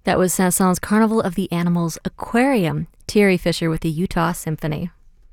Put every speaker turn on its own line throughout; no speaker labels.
That was Saint-Saëns' Carnival of the Animals Aquarium. Thierry Fisher with the Utah Symphony.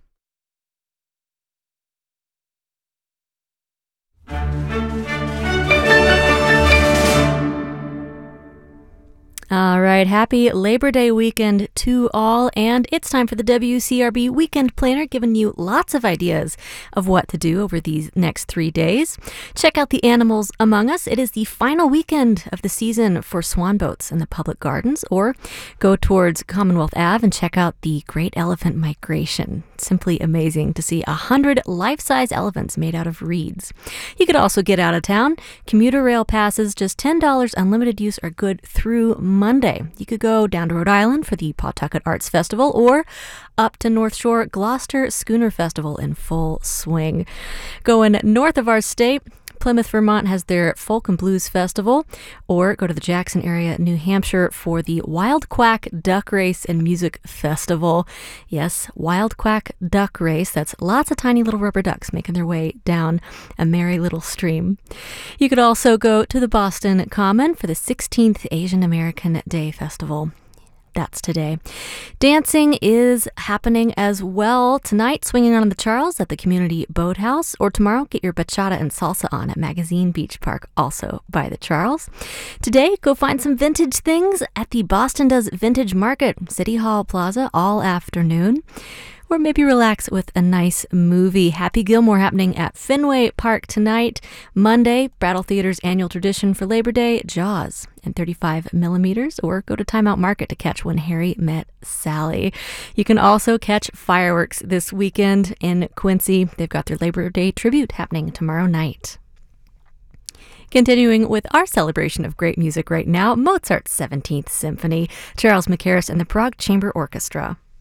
All right, happy Labor Day weekend to all, and it's time for the WCRB Weekend Planner, giving you lots of ideas of what to do over these next 3 days. Check out the animals among us. It is the final weekend of the season for swan boats in the public gardens, or go towards Commonwealth Ave and check out the Great Elephant Migration. Simply amazing to see 100 life-size elephants made out of reeds. You could also get out of town. Commuter rail passes, just $10 unlimited use, are good through Monday. You could go down to Rhode Island for the Pawtucket Arts Festival, or up to North Shore Gloucester Schooner Festival in full swing. Going north of our state, Plymouth, Vermont has their Folk and Blues Festival, or go to the Jackson area, New Hampshire for the Wild Quack Duck Race and Music Festival. Yes, Wild Quack Duck Race. That's lots of tiny little rubber ducks making their way down a merry little stream. You could also go to the Boston Common for the 16th Asian American Day Festival. That's today. Dancing is happening as well tonight, swinging on the Charles at the Community Boathouse, or tomorrow, get your bachata and salsa on at Magazine Beach Park, also by the Charles. Today, go find some vintage things at the Boston Does Vintage Market, City Hall Plaza, all afternoon. Or maybe relax with a nice movie. Happy Gilmore happening at Fenway Park tonight. Monday, Brattle Theater's annual tradition for Labor Day, Jaws in 35 millimeters. Or go to Timeout Market to catch When Harry Met Sally. You can also catch fireworks this weekend in Quincy. They've got their Labor Day tribute happening tomorrow night. Continuing with our celebration of great music right now, Mozart's 17th Symphony, Charles Mackerras and the Prague Chamber Orchestra.